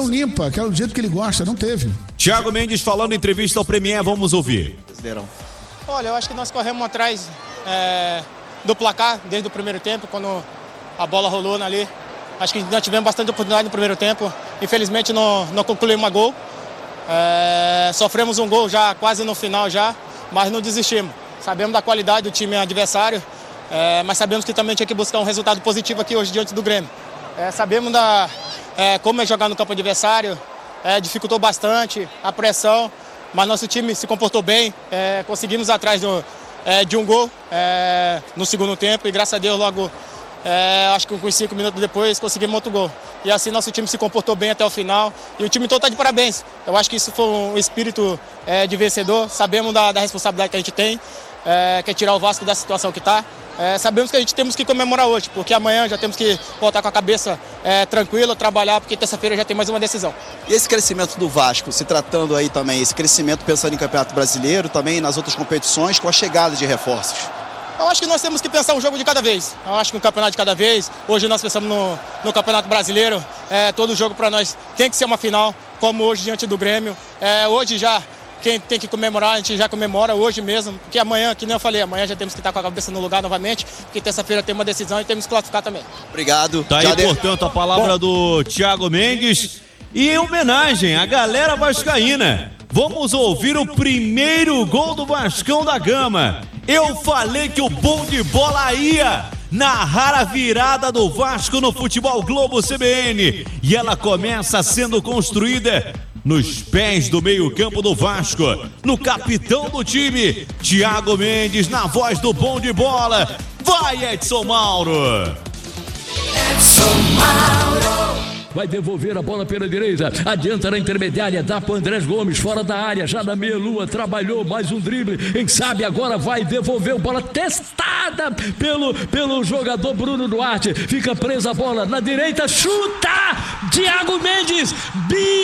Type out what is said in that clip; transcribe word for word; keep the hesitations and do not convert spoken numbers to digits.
pressão limpa, aquela do jeito que ele gosta, não teve. Thiago Mendes falando em entrevista ao Premier, vamos ouvir. Olha, eu acho que nós corremos atrás é, do placar desde o primeiro tempo, quando a bola rolou ali. Acho que nós tivemos bastante oportunidade no primeiro tempo. Infelizmente não, não concluímos uma gol. É, sofremos um gol já quase no final já, mas não desistimos. Sabemos da qualidade do time adversário, é, mas sabemos que também tinha que buscar um resultado positivo aqui hoje diante do Grêmio. É, sabemos da, é, como é jogar no campo adversário, é, dificultou bastante a pressão, mas nosso time se comportou bem, é, conseguimos atrás do, é, de um gol é, no segundo tempo e graças a Deus logo, é, acho que com cinco minutos depois conseguimos outro gol. E assim nosso time se comportou bem até o final e o time todo está de parabéns. Eu acho que isso foi um espírito é, de vencedor, sabemos da, da responsabilidade que a gente tem, é, que é tirar o Vasco da situação que está. É, sabemos que a gente temos que comemorar hoje, porque amanhã já temos que voltar com a cabeça é, tranquila, trabalhar, porque terça-feira já tem mais uma decisão. E esse crescimento do Vasco, se tratando aí também, esse crescimento pensando em Campeonato Brasileiro, também nas outras competições, com a chegada de reforços? Eu acho que nós temos que pensar um jogo de cada vez. Eu acho que um campeonato de cada vez. Hoje nós pensamos no, no Campeonato Brasileiro. É, todo jogo para nós tem que ser uma final, como hoje diante do Grêmio. É, hoje já, quem tem que comemorar, a gente já comemora hoje mesmo. Porque amanhã, que nem eu falei, amanhã já temos que estar com a cabeça no lugar novamente. Porque terça-feira tem uma decisão e temos que classificar também. Obrigado. Tá aí, portanto, a palavra Bom. do Thiago Mendes. E em homenagem à galera vascaína, vamos ouvir o primeiro gol do Vascão da Gama. Eu falei que o bom de bola ia narrar a virada do Vasco no Futebol Globo C B N. E ela começa sendo construída nos pés do meio-campo do Vasco, no capitão do time, Thiago Mendes, na voz do bom de bola. Vai, Edson Mauro! Edson Mauro! Vai devolver a bola pela direita, adianta na intermediária, dá para Andrés Gomes, fora da área, já na meia-lua, trabalhou, mais um drible, quem sabe agora vai devolver a bola testada pelo, pelo jogador Bruno Duarte, fica presa a bola na direita, chuta, Thiago Mendes, bi